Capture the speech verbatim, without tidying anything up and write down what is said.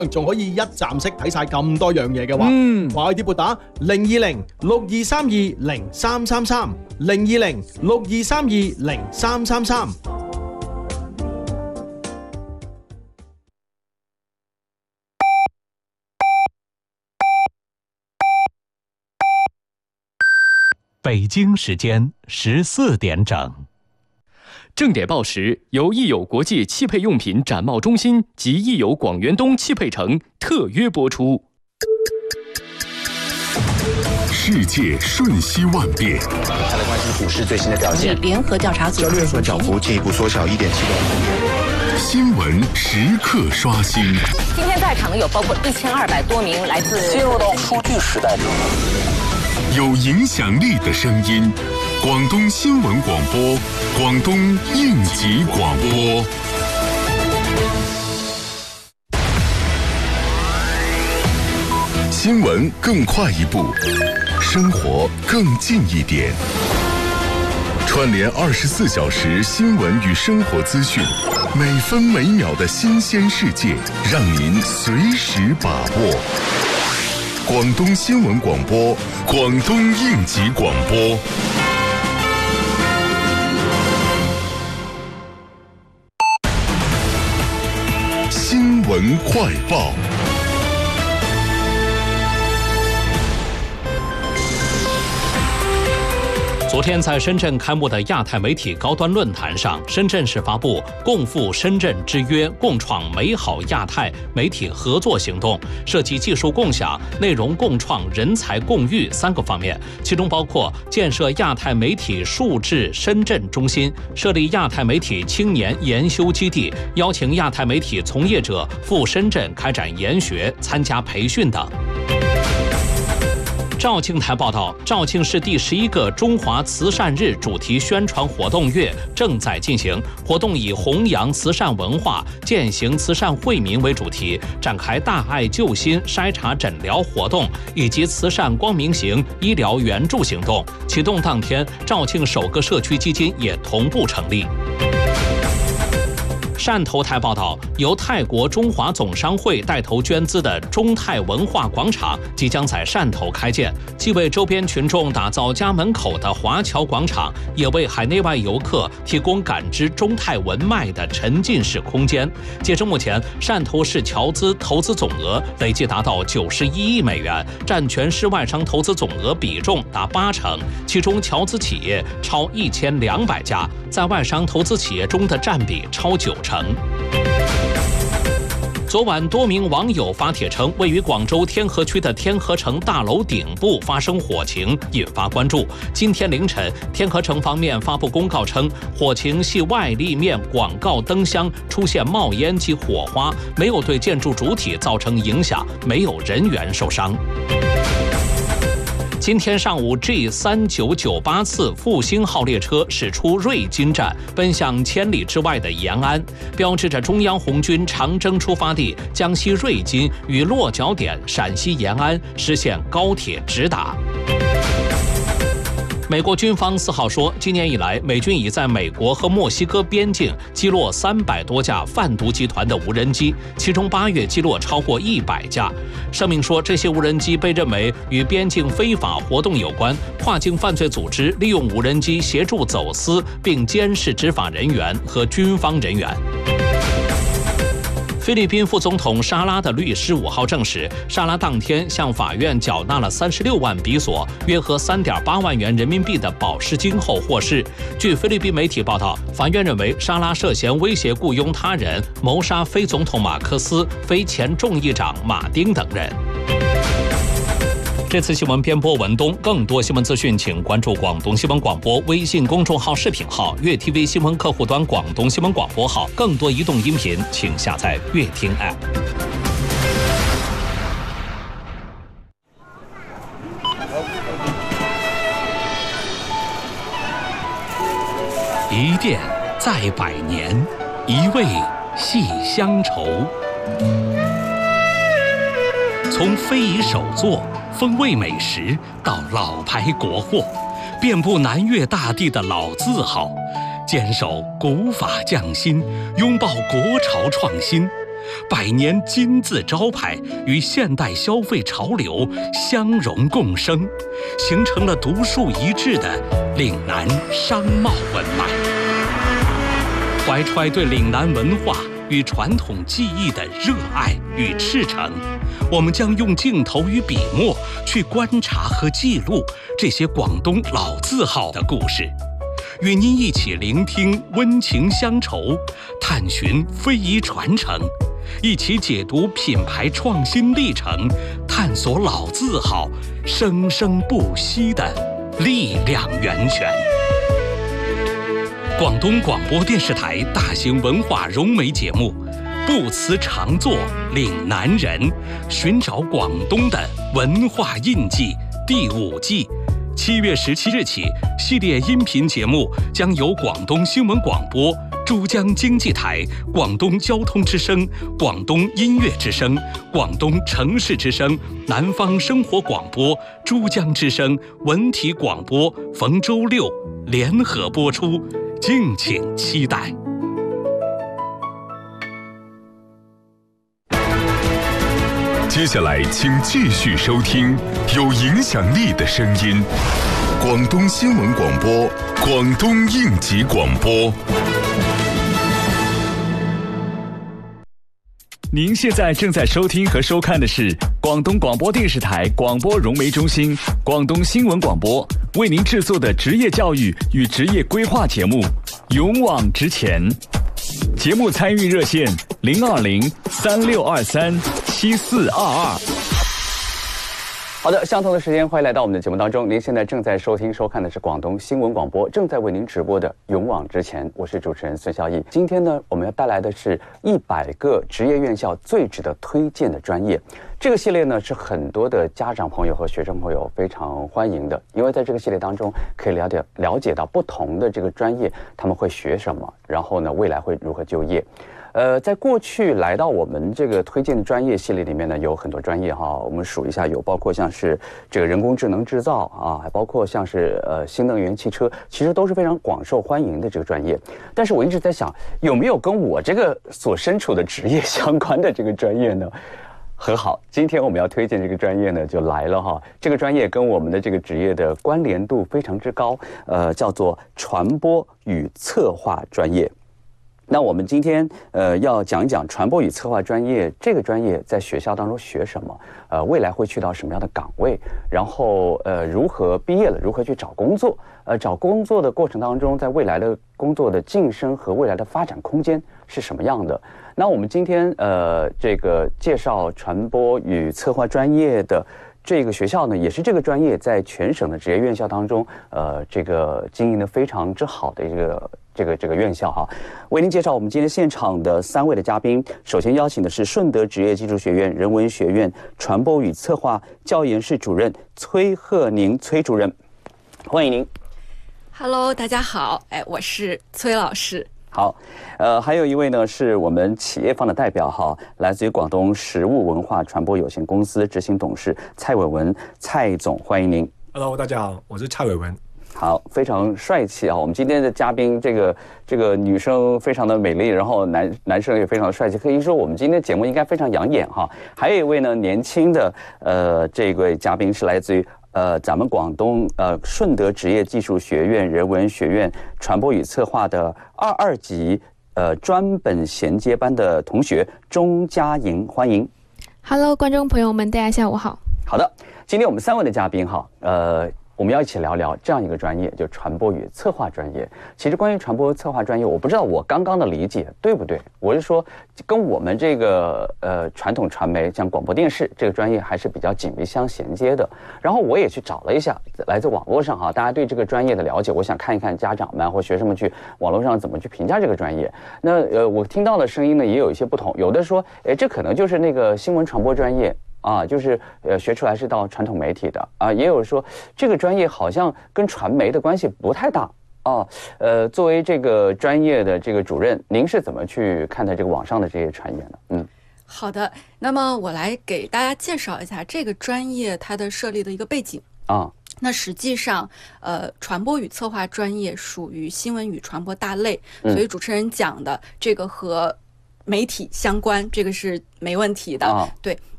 仲可以一站式睇晒咁多樣嘢嘅話， 嗯， 快啲撥打零二零六二三二零三三三零二零六二三二零三三三。 北京时间十四点整。 正点报时由益友国际汽配用品展贸中心及益友广元东汽配城特约播出。 世界瞬息万变， 它的关系股市最新的表现。 联合调查组交易所涨幅进一步缩小一点七个。 新闻时刻刷新。 今天在场的有包括一千二百多名来自。 进入到数据时代中。 有影响力的声音，广东新闻广播，广东应急广播。新闻更快一步，生活更近一点。串联二十四小时新闻与生活资讯，每分每秒的新鲜世界，让您随时把握。广东新闻广播，广东应急广播。新闻快报。 昨天在深圳开幕的亚太媒体高端论坛上，深圳市发布《共赴深圳之约，共创美好亚太媒体合作行动》，涉及技术共享、内容共创、人才共育三个方面，其中包括建设亚太媒体数字深圳中心，设立亚太媒体青年研修基地，邀请亚太媒体从业者赴深圳开展研学、参加培训等。肇庆台报道，肇庆市第十一个中华慈善日主题宣传活动月正在进行，活动以弘扬慈善文化、践行慈善惠民为主题，展开大爱救心筛查诊疗活动以及慈善光明行医疗援助行动。启动当天，肇庆首个社区基金也同步成立。汕头台报道，由泰国中华总商会带头捐资的中泰文化广场即将在汕头开建，既为周边群众打造家门口的华侨广场，也为海内外游客提供感知中泰文脉的沉浸式空间。截至目前，汕头市侨资投资总额累计达到九十一亿美元，占全市外商投资总额比重达八成，其中侨资企业超一千两百家，在外商投资企业中的占比超九成。昨晚，多名网友发帖称，位于广州天河区的天河城大楼顶部发生火情，引发关注。今天凌晨，天河城方面发布公告称，火情系外立面广告灯箱出现冒烟及火花，没有对建筑主体造成影响，没有人员受伤。今天上午 G 三九九八次复兴号列车驶出瑞金站，奔向千里之外的延安，标志着中央红军长征出发地江西瑞金与落脚点陕西延安实现高铁直达。美国军方四号说，今年以来，美军已在美国和墨西哥边境击落三百多架贩毒集团的无人机，其中八月击落超过一百架。声明说，这些无人机被认为与边境非法活动有关，跨境犯罪组织利用无人机协助走私，并监视执法人员和军方人员。菲律宾副总统沙拉的律师五号证实，沙拉当天向法院缴纳了三十六万比索，约合三点八万元人民币的保释金后获释。据菲律宾媒体报道，法院认为沙拉涉嫌威胁雇佣他人、谋杀非总统马克思、非前众议长马丁等人。这次新闻编播文东，更多新闻资讯请关注广东新闻广播微信公众号、视频号、粤 T V 新闻客户端广东新闻广播号。更多移动音频，请下载粤听 App。一店在百年，一味系乡愁。从非遗手作、风味美食到老牌国货，遍布南粤大地的老字号，坚守古法匠心，拥抱国潮创新。 百年金字招牌与现代消费潮流相融共生，形成了独树一帜的岭南商贸文脉。怀揣对岭南文化与传统技艺的热爱与赤诚，我们将用镜头与笔墨去观察和记录这些广东老字号的故事，与您一起聆听温情乡愁，探寻非遗传承，一起解读品牌创新历程，探索老字号生生不息的力量源泉。广东广播电视台大型文化融媒节目《不辞常作岭南人》，寻找广东的文化印记第五季，七月十七日起，系列音频节目将由广东新闻广播、珠江经济台、广东交通之声、广东音乐之声、广东城市之声、南方生活广播、珠江之声、文体广播逢周六联合播出，敬请期待。 接下来，请继续收听有影响力的声音——广东新闻广播、广东应急广播。 您现在正在收听和收看的是广东广播电视台广播融媒中心、广东新闻广播为您制作的职业教育与职业规划节目《勇往直前》。节目参与热线零二零三六二三七四二二。 好的，相同的时间，欢迎来到我们的节目当中。您现在正在收听收看的是广东新闻广播正在为您直播的《勇往直前》，我是主持人孙孝义。今天呢，我们要带来的是一百个职业院校最值得推荐的专业。这个系列呢，是很多的家长朋友和学生朋友非常欢迎的，因为在这个系列当中，可以了解了解到不同的这个专业他们会学什么，然后呢，未来会如何就业。呃，在过去来到我们这个推荐的专业系列里面呢，有很多专业哈，我们数一下，有包括像是这个人工智能制造啊，还包括像是呃新能源汽车，其实都是非常广受欢迎的这个专业。但是我一直在想，有没有跟我这个所身处的职业相关的这个专业呢？很好，今天我们要推荐这个专业呢，就来了哈。这个专业跟我们的这个职业的关联度非常之高，呃，叫做传播与策划专业。那我们今天呃要讲一讲传播与策划专业这个专业在学校当中学什么，呃未来会去到什么样的岗位，然后呃如何毕业了如何去找工作，呃找工作的过程当中，在未来的工作的晋升和未来的发展空间是什么样的。那我们今天呃这个介绍传播与策划专业的这个学校呢，也是这个专业在全省的职业院校当中，呃，这个经营的非常之好的一个这个这个院校哈。为您介绍我们今天现场的三位的嘉宾，首先邀请的是顺德职业技术学院人文学院传播与策划教研室主任崔鹤宁崔主任，欢迎您。 Hello， 大家好，哎，我是崔老师。 好，呃，还有一位呢是我们企业方的代表哈，来自于广东实物文化传播有限公司执行董事蔡伟文，蔡总，欢迎您。 Hello， 大家好，我是蔡伟文。 好，非常帅气啊！我们今天的嘉宾，这个这个女生非常的美丽，然后男男生也非常的帅气，可以说我们今天的节目应该非常养眼哈。还有一位呢，年轻的呃这位嘉宾是来自于。呃，咱们广东呃顺德职业技术学院人文学院传播与策划的二二级呃专本衔接班的同学钟佳莹，欢迎。 Hello， 观众朋友们，大家下午好。 好的，今天我们三位的嘉宾哈，呃。我们要一起聊聊这样一个专业，就传播与策划专业。其实关于传播策划专业，我不知道我刚刚的理解对不对。我是说，跟我们这个呃传统传媒，像广播电视这个专业还是比较紧密相衔接的。然后我也去找了一下，来自网络上哈，大家对这个专业的了解，我想看一看家长们或学生们去网络上怎么去评价这个专业。那呃，我听到的声音呢也有一些不同，有的说，哎，这可能就是那个新闻传播专业。啊，就是呃学出来是到传统媒体的啊，也有说这个专业好像跟传媒的关系不太大啊。呃，作为这个专业的这个主任，您是怎么去看待这个网上的这些传言呢？嗯， 好的，那么我来给大家介绍一下这个专业它的设立的一个背景啊。 那实际上，呃，传播与策划专业属于新闻与传播大类，所以主持人讲的这个和媒体相关，这个是没问题的。 啊、 对，